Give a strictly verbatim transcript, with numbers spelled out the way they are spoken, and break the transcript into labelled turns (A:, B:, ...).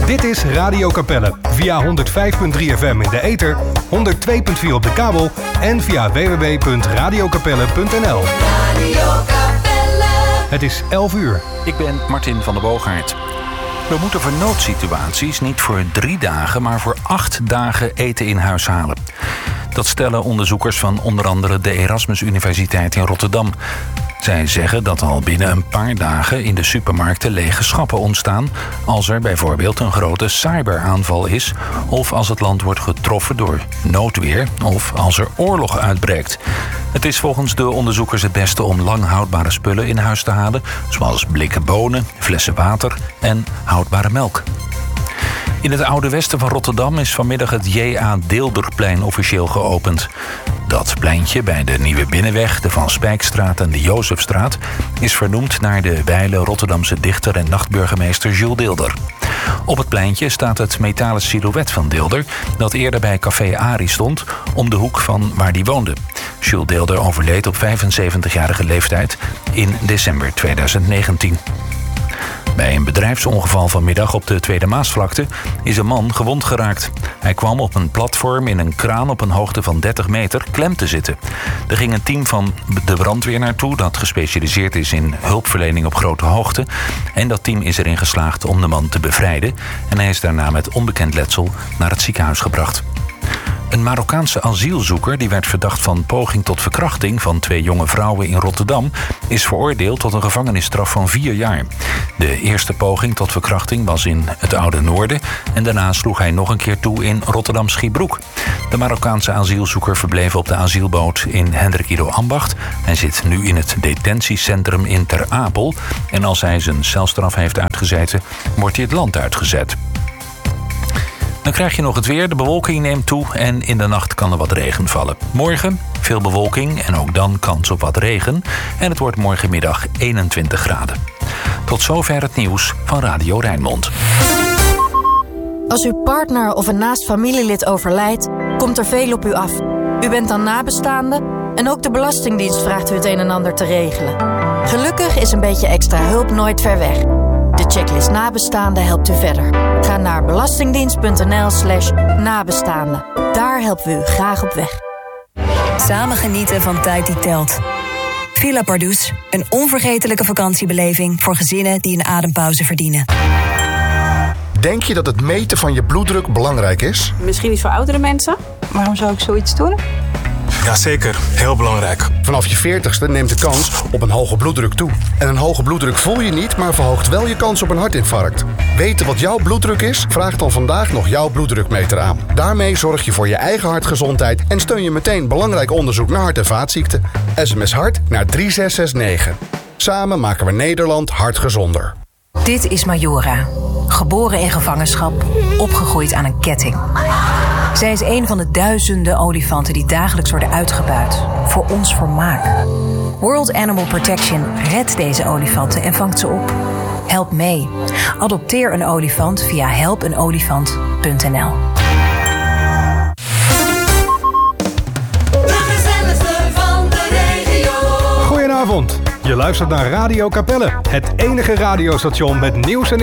A: Dit is Radio Capelle via honderd vijf komma drie F M in de ether, honderd twee komma vier op de kabel en via w w w punt radio capelle punt n l. Radio Capelle. Het is elf uur.
B: Ik ben Martin van der Boogaard. We moeten voor noodsituaties niet voor drie dagen, maar voor acht dagen eten in huis halen. Dat stellen onderzoekers van onder andere de Erasmus Universiteit in Rotterdam. Zij zeggen dat al binnen een paar dagen in de supermarkten lege schappen ontstaan als er bijvoorbeeld een grote cyberaanval is of als het land wordt getroffen door noodweer of als er oorlog uitbreekt. Het is volgens de onderzoekers het beste om lang houdbare spullen in huis te halen, zoals blikken bonen, flessen water en houdbare melk. In het oude westen van Rotterdam is vanmiddag het J A Deelderplein officieel geopend. Dat pleintje bij de Nieuwe Binnenweg, de Van Spijkstraat en de Jozefstraat is vernoemd naar de wijle Rotterdamse dichter en nachtburgemeester Jules Deelder. Op het pleintje staat het metalen silhouet van Deelder, dat eerder bij Café Ari stond, om de hoek van waar hij woonde. Jules Deelder overleed op vijfenzeventigjarige leeftijd in december tweeduizend negentien. Bij een bedrijfsongeval vanmiddag op de Tweede Maasvlakte is een man gewond geraakt. Hij kwam op een platform in een kraan op een hoogte van dertig meter klem te zitten. Er ging een team van de brandweer naartoe dat gespecialiseerd is in hulpverlening op grote hoogte. En dat team is erin geslaagd om de man te bevrijden. En hij is daarna met onbekend letsel naar het ziekenhuis gebracht. Een Marokkaanse asielzoeker die werd verdacht van poging tot verkrachting van twee jonge vrouwen in Rotterdam is veroordeeld tot een gevangenisstraf van vier jaar. De eerste poging tot verkrachting was in het Oude Noorden en daarna sloeg hij nog een keer toe in Rotterdam-Schiebroek. De Marokkaanse asielzoeker verbleef op de asielboot in Hendrik Ido Ambacht. Hij zit nu in het detentiecentrum in Ter Apel en als hij zijn celstraf heeft uitgezeten, wordt hij het land uitgezet. Dan krijg je nog het weer. De bewolking neemt toe en in de nacht kan er wat regen vallen. Morgen veel bewolking en ook dan kans op wat regen. En het wordt morgenmiddag eenentwintig graden. Tot zover het nieuws van Radio Rijnmond.
C: Als uw partner of een naast familielid overlijdt, komt er veel op u af. U bent dan nabestaande en ook de Belastingdienst vraagt u het een en ander te regelen. Gelukkig is een beetje extra hulp nooit ver weg. De checklist nabestaanden helpt u verder. Ga naar belastingdienst.nl slash nabestaanden. Daar helpen we u graag op weg.
D: Samen genieten van tijd die telt. Villa Pardoes, een onvergetelijke vakantiebeleving voor gezinnen die een adempauze verdienen.
E: Denk je dat het meten van je bloeddruk belangrijk is?
F: Misschien niet voor oudere mensen. Waarom zou ik zoiets doen?
G: Jazeker, heel belangrijk.
E: Vanaf je veertigste neemt de kans op een hoge bloeddruk toe. En een hoge bloeddruk voel je niet, maar verhoogt wel je kans op een hartinfarct. Weten wat jouw bloeddruk is? Vraag dan vandaag nog jouw bloeddrukmeter aan. Daarmee zorg je voor je eigen hartgezondheid en steun je meteen belangrijk onderzoek naar hart- en vaatziekten. S M S hart naar drie zes zes negen. Samen maken we Nederland hartgezonder.
D: Dit is Majora. Geboren in gevangenschap, opgegroeid aan een ketting. Zij is een van de duizenden olifanten die dagelijks worden uitgebuit. Voor ons vermaak. World Animal Protection redt deze olifanten en vangt ze op. Help mee. Adopteer een olifant via help een olifant punt n l.
A: Goedenavond. Je luistert naar Radio Capelle, het enige radiostation met nieuws en